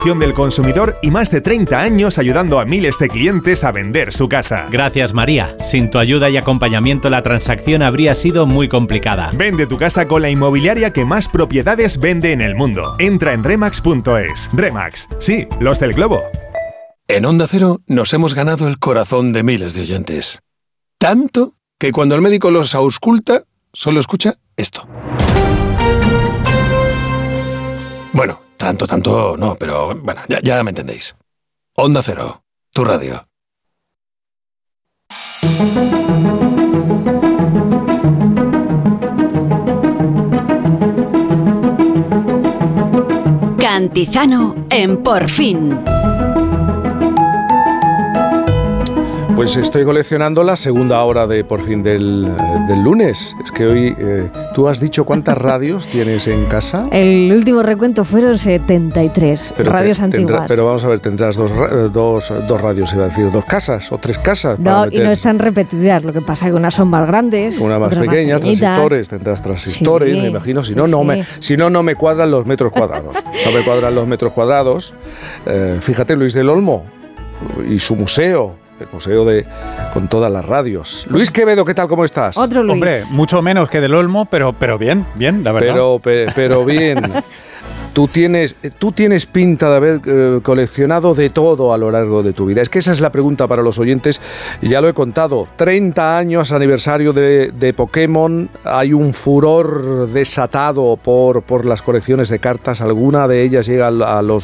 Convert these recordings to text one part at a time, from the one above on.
del consumidor y más de 30 años ayudando a miles de clientes a vender su casa. Gracias, María. Sin tu ayuda y acompañamiento la transacción habría sido muy complicada. Vende tu casa con la inmobiliaria que más propiedades vende en el mundo. Entra en remax.es. Remax, sí, los del globo. En Onda Cero nos hemos ganado el corazón de miles de oyentes. Tanto que cuando el médico los ausculta, solo escucha esto. Bueno, tanto no, pero bueno, ya me entendéis. Onda Cero, tu radio. Cantizano en Por Fin. Pues estoy coleccionando la segunda hora de Por Fin del lunes. Es que hoy, ¿tú has dicho cuántas radios tienes en casa? El último recuento fueron 73 radios antiguas. Pero vamos a ver, tendrás dos radios, iba a decir, dos casas o tres casas. No, y no están repetidas, lo que pasa es que unas son más grandes, una más pequeña, transistores, tendrás transistores, sí, me imagino, si no me cuadran los metros cuadrados. No me cuadran los metros cuadrados. Fíjate, Luis del Olmo y su museo. El museo con todas las radios. Luis Quevedo, ¿qué tal? ¿Cómo estás? Otro Luis. Hombre, mucho menos que del Olmo, pero bien, la verdad. Pero bien. Tú tienes pinta de haber coleccionado de todo a lo largo de tu vida. Es que esa es la pregunta para los oyentes. Ya lo he contado. 30 años aniversario de Pokémon. Hay un furor desatado por las colecciones de cartas. Alguna de ellas llega a los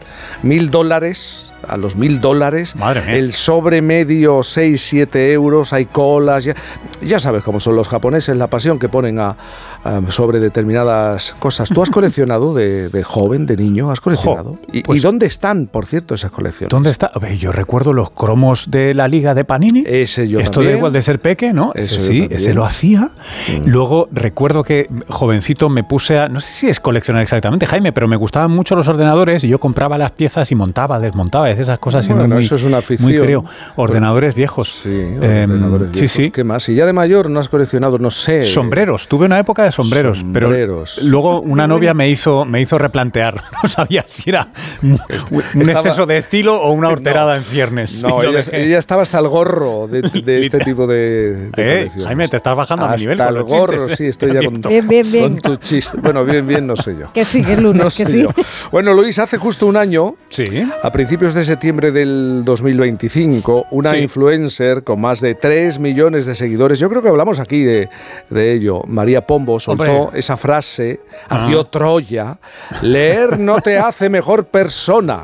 $1,000. A los $1,000. Madre mía. El sobre medio 6-7 euros. Hay colas. Ya sabes cómo son los japoneses, la pasión que ponen sobre determinadas cosas. ¿Tú has coleccionado de joven, de niño? ¿Has coleccionado? ¿Y dónde están, por cierto, esas colecciones? ¿Dónde está? Yo recuerdo los cromos de la Liga de Panini. Ese yo Esto también. da igual de ser peque, ¿no? Ese lo hacía. Luego recuerdo que, jovencito, me puse a... No sé si es coleccionar exactamente, Jaime, pero me gustaban mucho los ordenadores y yo compraba las piezas y montaba, desmontaba, esas cosas siendo eso es una afición. Muy creo. Ordenadores viejos. Sí, ordenadores viejos. Sí. ¿Qué más? Y ya de mayor no has coleccionado, no sé. Sombreros. Tuve una época de sombreros. Pero luego una novia me hizo replantear. No sabía si era un exceso de estilo o una horterada en ciernes. No, ella estaba hasta el gorro de este tipo de colecciones. Jaime, te estás bajando a mi nivel con los chistes. Hasta el gorro, sí, estoy ya con tu chiste. Bueno, bien, no sé yo. Que sí, que es lunes, no que sí. Yo. Bueno, Luis, hace justo un año, a principios de septiembre del 2025, una influencer con más de 3 millones de seguidores, yo creo que hablamos aquí de ello, María Pombo, soltó esa frase, ardió Troya: leer no te hace mejor persona.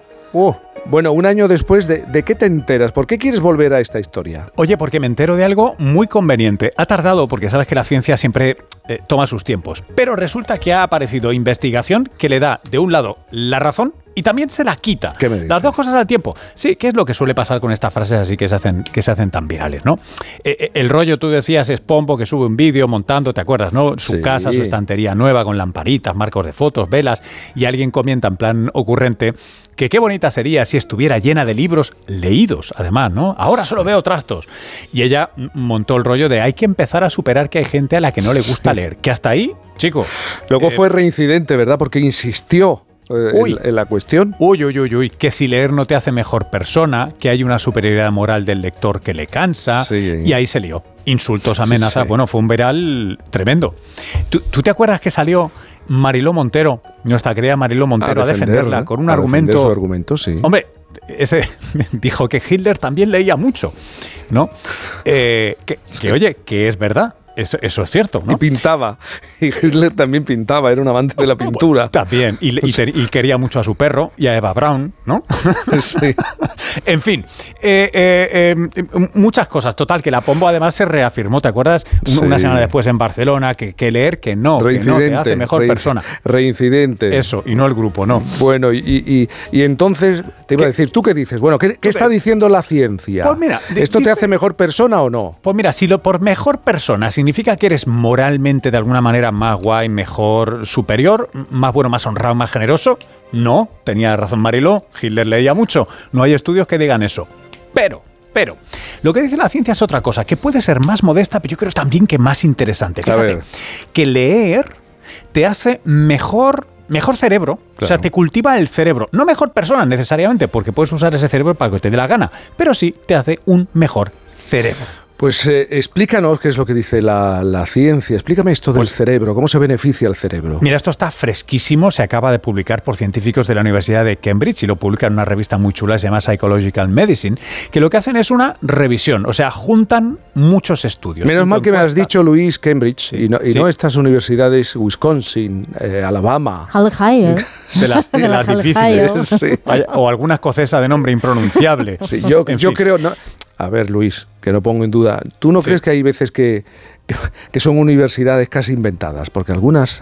Bueno, un año después, ¿de qué te enteras? ¿Por qué quieres volver a esta historia? Oye, porque me entero de algo muy conveniente. Ha tardado porque sabes que la ciencia siempre toma sus tiempos. Pero resulta que ha aparecido investigación que le da, de un lado, la razón y también se la quita. ¿Qué me dices? Las dos cosas al tiempo. Sí, ¿qué es lo que suele pasar con estas frases así que se hacen tan virales, ¿no? El rollo, tú decías, es Pombo que sube un vídeo montando, ¿te acuerdas, no? Su casa, su estantería nueva con lamparitas, marcos de fotos, velas, y alguien comenta en plan ocurrente que qué bonita sería si estuviera llena de libros leídos, además, ¿no? Ahora solo veo trastos. Y ella montó el rollo de hay que empezar a superar que hay gente a la que no le gusta leer. Que hasta ahí, chico. Luego fue reincidente, ¿verdad? Porque insistió en la cuestión. Uy, que si leer no te hace mejor persona, que hay una superioridad moral del lector que le cansa, y ahí se lió. Insultos, amenazas, bueno, fue un viral tremendo. ¿Tú te acuerdas que salió Mariló Montero, nuestra querida Mariló Montero, a defenderla con un argumento? Su argumento, sí. Hombre, ese dijo que Hitler también leía mucho, ¿no? Oye, que es verdad. Eso es cierto, ¿no? Y pintaba. Y Hitler también pintaba, era un amante de la pintura. También. Y quería mucho a su perro y a Eva Braun, ¿no? Sí. En fin, muchas cosas. Total, que la Pombo además se reafirmó, ¿te acuerdas? Una semana después en Barcelona, que leer, que no te hace mejor persona. Reincidente. Eso, y no el grupo, no. Bueno, y entonces, te iba a decir, ¿tú qué dices? Bueno, ¿qué está diciendo la ciencia? Pues mira, ¿esto te hace mejor persona o no? Pues mira, si por mejor persona significa que eres moralmente de alguna manera más guay, mejor, superior, más bueno, más honrado, más generoso, no, tenía razón Mariló, Hitler leía mucho, no hay estudios que digan eso. Pero, lo que dice la ciencia es otra cosa, que puede ser más modesta, pero yo creo también que más interesante. Fíjate, que leer te hace mejor mejor cerebro, claro. O sea, te cultiva el cerebro. No mejor persona necesariamente, porque puedes usar ese cerebro para que te dé la gana, pero sí te hace un mejor cerebro. Pues explícanos qué es lo que dice la ciencia. Explícame esto del cerebro, cómo se beneficia el cerebro. Mira, esto está fresquísimo, se acaba de publicar por científicos de la Universidad de Cambridge y lo publican en una revista muy chula, se llama Psychological Medicine, que lo que hacen es una revisión, o sea, juntan muchos estudios. Menos mal que me has dicho, Luis, Cambridge, sí, no estas universidades, Wisconsin, Alabama. Halle de las difíciles. Sí. O alguna escocesa de nombre impronunciable. Sí, yo creo... No, a ver, Luis, que no pongo en duda. ¿Tú no crees que hay veces que son universidades casi inventadas? Porque algunas...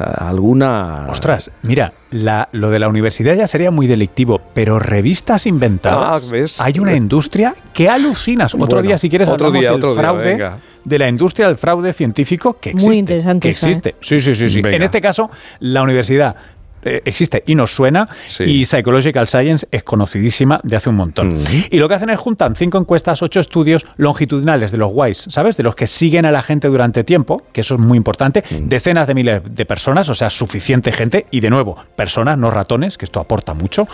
Ostras, mira, lo de la universidad ya sería muy delictivo, pero revistas inventadas... ¿ves? Hay una industria que alucinas. Otro día, si quieres, hablamos del fraude... De la industria del fraude científico que existe. Muy interesante. Que existe. Sí. En este caso, la universidad... existe y nos suena, sí. Y Psychological Science es conocidísima de hace un montón. Y lo que hacen es juntan 5 encuestas, 8 estudios longitudinales de los guays, ¿sabes? De los que siguen a la gente durante tiempo, que eso es muy importante, decenas de miles de personas, o sea, suficiente gente, y de nuevo, personas, no ratones, que esto aporta mucho.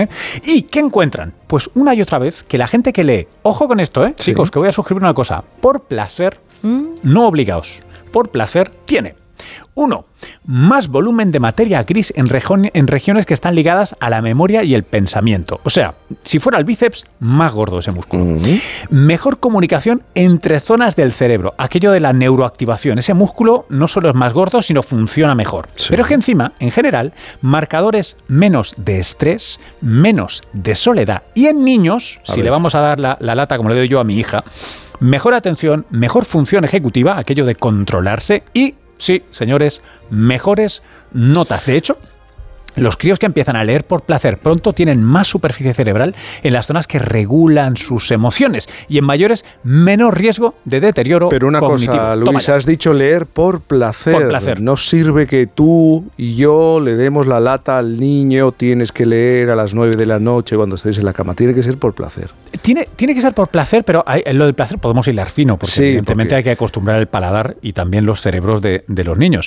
¿Y qué encuentran? Pues una y otra vez que la gente que lee, ojo con esto, sí. Chicos, que voy a sugerir una cosa, por placer, no obligaos, por placer tiene. 1. Más volumen de materia gris en regiones que están ligadas a la memoria y el pensamiento. O sea, si fuera el bíceps, más gordo ese músculo. Mejor comunicación entre zonas del cerebro. Aquello de la neuroactivación. Ese músculo no solo es más gordo, sino funciona mejor. Sí. Pero es que encima, en general, marcadores menos de estrés, menos de soledad. Y en niños, le vamos a dar la lata como le doy yo a mi hija, mejor atención, mejor función ejecutiva, aquello de controlarse y... Sí, señores, mejores notas. De hecho, los críos que empiezan a leer por placer pronto tienen más superficie cerebral en las zonas que regulan sus emociones y en mayores menos riesgo de deterioro cognitivo. Pero una cosa, Luis, has dicho leer por placer. Por placer. No sirve que tú y yo le demos la lata al niño, tienes que leer a las 9 de la noche cuando estés en la cama. Tiene que ser por placer. Tiene que ser por placer, pero en lo del placer podemos hilar fino, porque sí, evidentemente hay que acostumbrar el paladar y también los cerebros de los niños.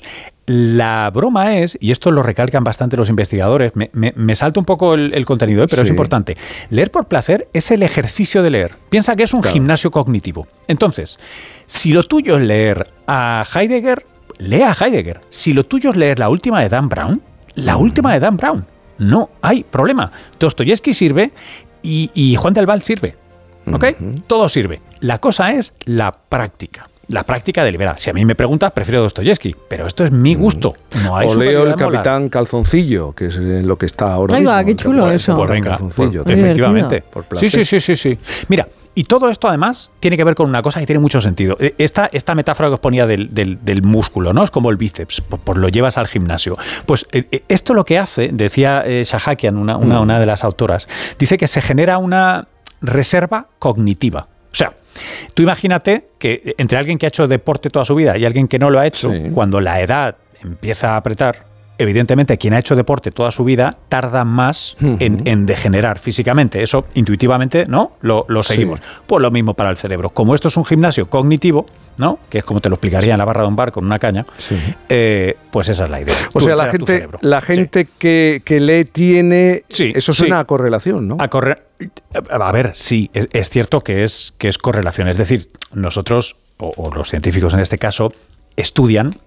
La broma es, y esto lo recalcan bastante los investigadores, me salta un poco el contenido, pero sí. Es importante. Leer por placer es el ejercicio de leer. Piensa que es un gimnasio cognitivo. Entonces, si lo tuyo es leer a Heidegger, lee a Heidegger. Si lo tuyo es leer la última de Dan Brown, la última de Dan Brown. No hay problema. Dostoyevsky sirve y Juan del Val sirve. ¿Ok? Todo sirve. La cosa es la práctica. La práctica deliberada. Si a mí me preguntas, prefiero Dostoyevsky, pero esto es mi gusto. No hay o leo el Capitán Calzoncillo, que es lo que está ahora mismo. Ahí va, qué chulo eso. Pues venga, efectivamente. Sí. Mira, y todo esto además tiene que ver con una cosa que tiene mucho sentido. Esta metáfora que os ponía del músculo, ¿no? Es como el bíceps, pues lo llevas al gimnasio. Pues esto lo que hace, decía Shahakian, una de las autoras, dice que se genera una reserva cognitiva. O sea, tú imagínate que entre alguien que ha hecho deporte toda su vida y alguien que no lo ha hecho, cuando la edad empieza a apretar, evidentemente quien ha hecho deporte toda su vida tarda más en degenerar físicamente. Eso intuitivamente, ¿no? Lo seguimos. Pues lo mismo para el cerebro. Como esto es un gimnasio cognitivo, ¿no? Que es como te lo explicaría en la barra de un bar con una caña, pues esa es la idea. O sea, la gente que lee tiene... eso es una correlación, ¿no? A ver, sí, es cierto que es correlación. Es decir, nosotros, o los científicos en este caso, estudian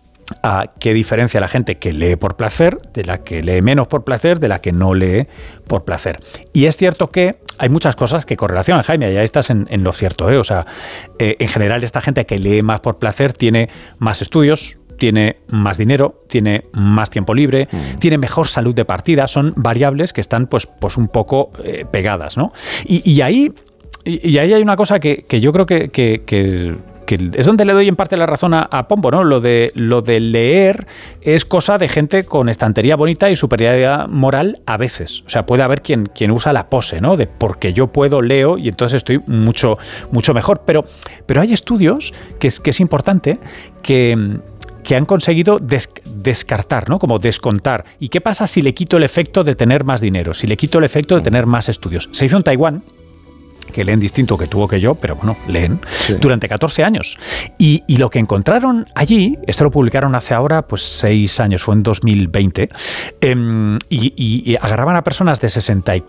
a qué diferencia la gente que lee por placer de la que lee menos por placer de la que no lee por placer. Y es cierto que hay muchas cosas que correlacionan, Jaime, ya estás en lo cierto, O sea, en general esta gente que lee más por placer tiene más estudios, tiene más dinero, tiene más tiempo libre, tiene mejor salud de partida. Son variables que están pues un poco pegadas, ¿no? Y ahí hay una cosa que yo creo que es donde le doy en parte la razón a Pombo, ¿no? Lo de leer es cosa de gente con estantería bonita y superioridad moral a veces. O sea, puede haber quien usa la pose, ¿no? De porque yo puedo, leo y entonces estoy mucho mejor. Pero hay estudios que es importante que han conseguido descartar, ¿no? Como descontar. ¿Y qué pasa si le quito el efecto de tener más dinero? Si le quito el efecto de tener más estudios. Se hizo en Taiwán. que leen distinto que tú o que yo, pero bueno, leen, durante 14 años. Y lo que encontraron allí, esto lo publicaron hace ahora pues 6 años, fue en 2020, y agarraban a personas de 64